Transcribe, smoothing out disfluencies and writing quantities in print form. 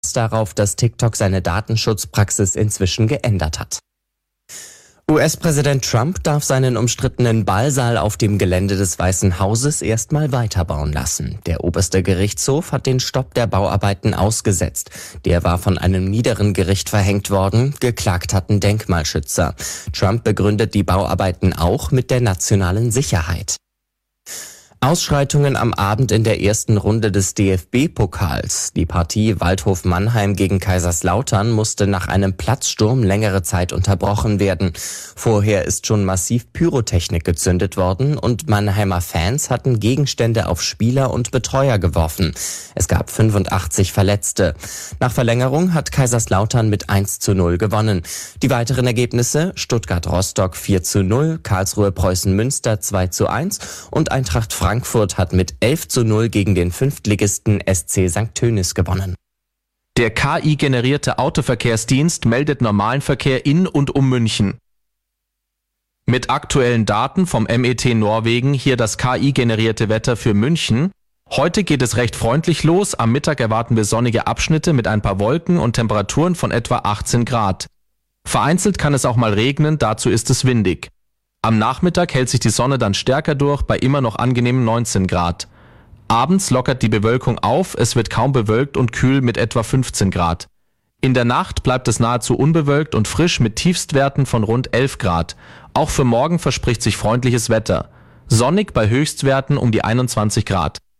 darauf, dass TikTok seine Datenschutzpraxis inzwischen geändert hat. US-Präsident Trump darf seinen umstrittenen Ballsaal auf dem Gelände des Weißen Hauses erstmal weiterbauen lassen. Der oberste Gerichtshof hat den Stopp der Bauarbeiten ausgesetzt. Der war von einem niederen Gericht verhängt worden. Geklagt hatten Denkmalschützer. Trump begründet die Bauarbeiten auch mit der nationalen Sicherheit. Ausschreitungen am Abend in der ersten Runde des DFB-Pokals. Die Partie Waldhof Mannheim gegen Kaiserslautern musste nach einem Platzsturm längere Zeit unterbrochen werden. Vorher ist schon massiv Pyrotechnik gezündet worden und Mannheimer Fans hatten Gegenstände auf Spieler und Betreuer geworfen. Es gab 85 Verletzte. Nach Verlängerung hat Kaiserslautern mit 1:0 gewonnen. Die weiteren Ergebnisse: Stuttgart-Rostock 4:0, Karlsruhe-Preußen-Münster 2:1 und Eintracht Frankfurt hat mit 11:0 gegen den Fünftligisten SC St. Tönis gewonnen. Der KI-generierte Autoverkehrsdienst meldet normalen Verkehr in und um München. Mit aktuellen Daten vom MET Norwegen hier das KI-generierte Wetter für München. Heute geht es recht freundlich los. Am Mittag erwarten wir sonnige Abschnitte mit ein paar Wolken und Temperaturen von etwa 18 Grad. Vereinzelt kann es auch mal regnen, dazu ist es windig. Am Nachmittag hält sich die Sonne dann stärker durch bei immer noch angenehmen 19 Grad. Abends lockert die Bewölkung auf, es wird kaum bewölkt und kühl mit etwa 15 Grad. In der Nacht bleibt es nahezu unbewölkt und frisch mit Tiefstwerten von rund 11 Grad. Auch für morgen verspricht sich freundliches Wetter. Sonnig bei Höchstwerten um die 21 Grad.